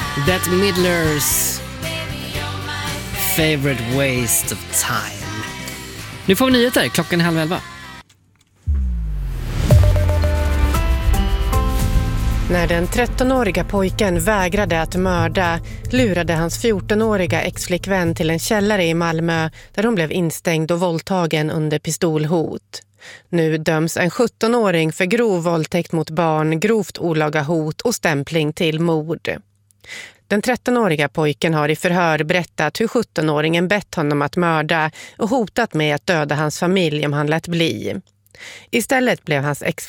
That Midlers Favorite Waste of Time. Nu får vi nyheter, klockan är 10:30. När den 13-åriga pojken vägrade att mörda lurade hans 14-åriga exflickvän till en källare i Malmö där hon blev instängd och våldtagen under pistolhot. Nu döms en 17-åring för grov våldtäkt mot barn, grovt olaga hot och stämpling till mord. Den 13-åriga pojken har i förhör berättat hur 17-åringen bett honom att mörda och hotat med att döda hans familj om han lät bli. Istället blev hans